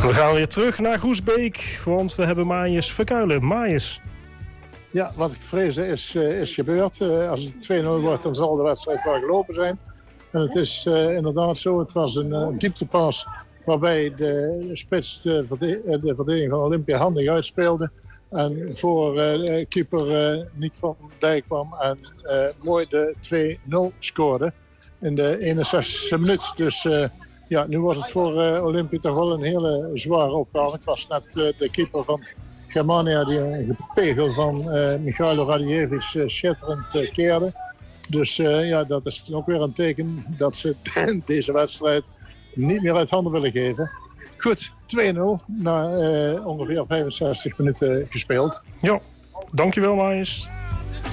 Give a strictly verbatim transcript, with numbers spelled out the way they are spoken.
We gaan weer terug naar Groesbeek, want we hebben Maaiers Verkuilen. Maaiers. Ja, wat ik vreesde is, uh, is gebeurd. Uh, als het twee nul wordt, dan zal de wedstrijd wel gelopen zijn. En het is uh, inderdaad zo, het was een uh, dieptepas waarbij de spits de, verde- de verdediging van Olympia handig uitspeelde. En voor uh, keeper uh, Nick van Dijk kwam en uh, mooi de twee nul scoorde in de eenenzestigste minuut. Dus uh, ja, nu was het voor uh, Olympia toch wel een hele zware opgave. Het was net uh, de keeper van Germania die een gepegel van uh, Michailo Radijevich uh, schitterend uh, keerde. Dus uh, ja, dat is ook weer een teken dat ze deze wedstrijd niet meer uit handen willen geven. Goed, twee nul na uh, ongeveer vijfenzestig minuten gespeeld. Ja, dankjewel Maaiers.